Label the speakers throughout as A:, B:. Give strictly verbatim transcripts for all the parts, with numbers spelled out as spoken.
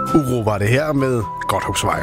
A: Uro var det her med Godthåbsvej.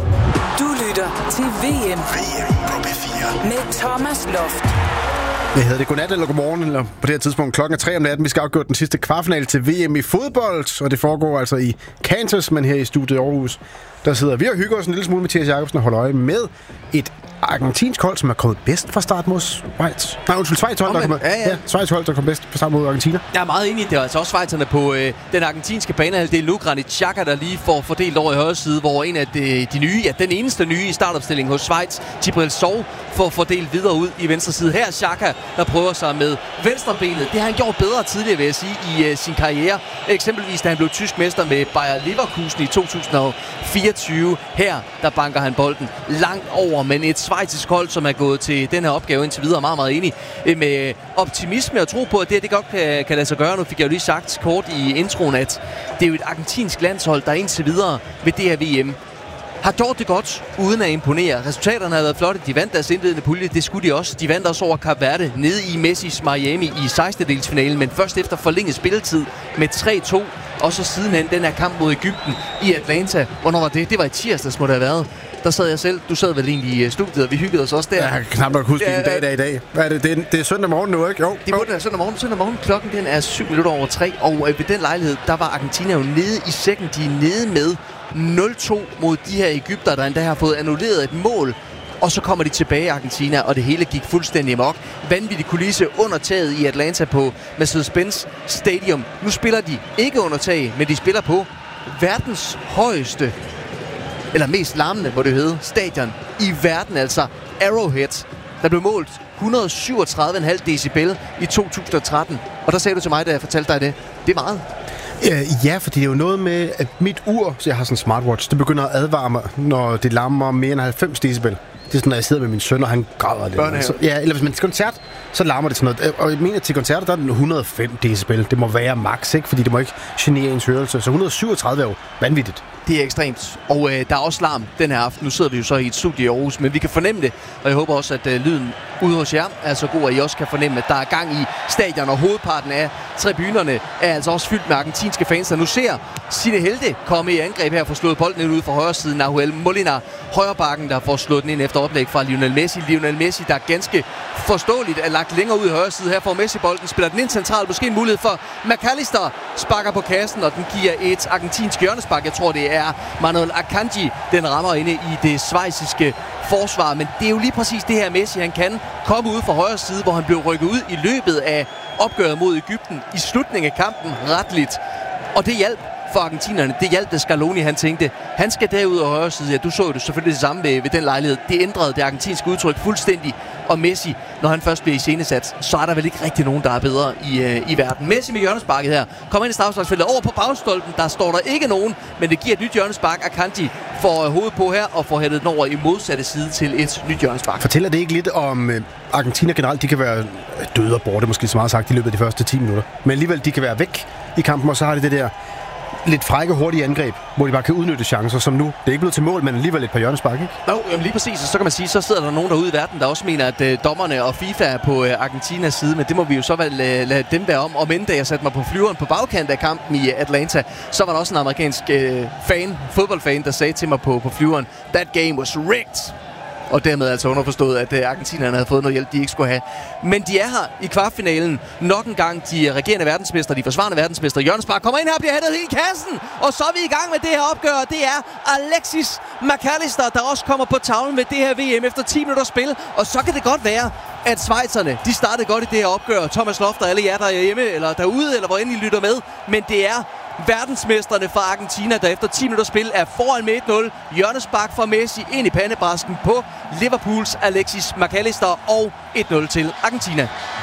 B: Du lytter til V M.
C: V M på P fire.
B: Med Thomas Loft.
A: Jeg hedder det godnat eller godmorgen, eller på det her tidspunkt klokken er tre om natten. Vi skal afgøre den sidste kvartfinale til V M i fodbold, og det foregår altså i Kansas, men her i studiet i Aarhus. Der sidder vi og hygger os en lille smule, Mathias Jacobsen, og holder øje med et argentinsk hold, som er kommet bedst fra start mod Schweiz. Nej, undskyld, Schweiz hold, der kommer,
D: ja, ja.
A: ja, Schweiz hold, der kom bedst fra start mod Argentina.
D: Jeg er meget enig. Det er altså også schweizerne på øh, den argentinske banehalvdel. Nu Granit Xhaka, der lige får fordelt over i højre side, hvor en af de, de nye, ja, den eneste nye i startopstillingen hos Schweiz, Djibril Sow, får fordelt videre ud i venstre side. Her er Xhaka, der prøver sig med venstrebenet. Det har han gjort bedre tidligere, vil jeg sige, i øh, sin karriere. Eksempelvis, da han blev tysk mester med Bayer Leverkusen i to tusind og fireogtyve. Her, der banker han bolden langt over, men et schweizisk hold, som er gået til den her opgave indtil videre, meget, meget enig med optimisme og tro på, at det her det godt kan, kan lade sig gøre. Nu fik jeg jo lige sagt kort i introen, at det er jo et argentinsk landshold, der indtil videre ved det her V M har gjort det godt, uden at imponere. Resultaterne har været flotte. De vandt deres indledende pulje. Det skulle de også. De vandt også over Kap Verde nede i Messis Miami i sekstendedelsfinalen, men først efter forlænget spilletid med tre to. Og så sidenhen den her kamp mod Egypten i Atlanta. Hvornår var det? Det var i tirsdags, må det have været. Der sad jeg selv. Du sad vel egentlig i studiet, og vi hyggede os også der.
A: Jeg kan knap nok huske en dag, dag i dag. Hvad er det? Det er, det er søndag morgen nu, ikke? Jo.
D: Det må det være søndag morgen. Søndag morgen. Klokken den er syv minutter over tre. Og øh, ved den lejlighed, der var Argentina jo nede i sækken. De er nede med nul to mod de her Egypter, der endda har fået annulleret et mål. Og så kommer de tilbage i Argentina, og det hele gik fuldstændig amok. Vanvittig kulisse under taget i Atlanta på Mercedes-Benz Stadium. Nu spiller de ikke under tag, men de spiller på verdens højeste, eller mest larmende, må det hedde, stadion i verden, altså Arrowhead. Der blev målt et hundrede og syvogtredive komma fem decibel i to tusind og tretten. Og der sagde du til mig, da jeg fortalte dig det. Det er meget.
A: Ja, for det er jo noget med, at mit ur, så jeg har sådan en smartwatch, det begynder at advare mig, når det larmer mere end halvfems decibel. Det er sådan, når jeg sidder med min søn, og han græder lidt. Altså, ja, eller hvis man til koncert, så larmer det sådan noget. Og jeg mener, til koncerter, der er den et hundrede og fem decibel. Det må være max, ikke? Fordi det må ikke genere ens hørelse. Så et hundrede og syvogtredive er jo vanvittigt.
D: Det er ekstremt. Og øh, der er også larm den her aften. Nu sidder vi jo så i et studie i Aarhus, men vi kan fornemme det. Og jeg håber også, at øh, lyden ude hos jer er så god, at I også kan fornemme, at der er gang i stadion. Og hovedparten af tribunerne er altså også fyldt med argentinske fans, der nu ser sine helte komme i angreb her for slået bolden ind ud fra højre side. Nahuel Molina, højrebakken, der får slået den ind efter oplæg fra Lionel Messi. Lionel Messi, der er ganske forståeligt er lagt længere ud i højre side. Her får Messi bolden, spiller den ind centralt. Måske en mulighed for McAllister, sparker på kassen, og den giver et argentinsk hjørnespark. Jeg tror, det er Manuel Akanji, den rammer inde i det schweiziske forsvar. Men det er jo lige præcis det her Messi, han kan komme ud fra højre side, hvor han blev rykket ud i løbet af opgøret mod Egypten i slutningen af kampen retligt. Og det hjalp for argentinerne. Det hjalp, da Scaloni han tænkte, han skal derud af højre side. Ja, du så jo det selvfølgelig det samme ved, ved den lejlighed. Det ændrede det argentinske udtryk fuldstændig. Og Messi, når han først bliver iscenesat, så er der vel ikke rigtig nogen, der er bedre i, øh, i verden. Messi med hjørnesparket her. Kommer ind i straffesparksfeltet over på bagstolpen. Der står der ikke nogen, men det giver et nyt hjørnespark. Akanji får øh, hovedet på her og får hættet den over i modsatte side til et nyt hjørnespark.
A: Fortæller det ikke lidt om øh, Argentina generelt? De kan være døde og borte, måske så meget sagt, i løbet af de første ti minutter. Men alligevel, de kan være væk i kampen, og så har de det der lidt frække, hurtige angreb, hvor de bare kan udnytte chancer, som nu. Det er ikke blevet til mål, men alligevel et par hjørnespark, ikke?
D: Jo, jamen lige præcis. Og så kan man sige, så sidder der nogen derude i verden, der også mener, at øh, dommerne og FIFA er på øh, Argentinas side, men det må vi jo så vel øh, lade dem være om. Og inden da jeg satte mig på flyveren på bagkant af kampen i Atlanta, så var der også en amerikansk øh, fan, fodboldfan, der sagde til mig på, på flyveren, that game was rigged. Og dermed altså underforstået, at uh, argentinerne havde fået noget hjælp, de ikke skulle have. Men de er her i kvartfinalen. Nok en gang de regerende verdensmester, de forsvarende verdensmester. Hjørnespark kommer ind her og bliver hættet helt i kassen. Og så er vi i gang med det her opgør. Det er Alexis McAllister, der også kommer på tavlen med det her V M efter ti minutter spil. Og så kan det godt være, at schweizerne, de startede godt i det her opgør. Thomas Loft og alle jer, der er hjemme eller derude, eller hvor end I lytter med. Men det er verdensmesterne fra Argentina, der efter ti minutter spil er foran med et nul. Hjørnespark fra Messi ind i pandebrasken på Liverpools Alexis McAllister og et nul til Argentina.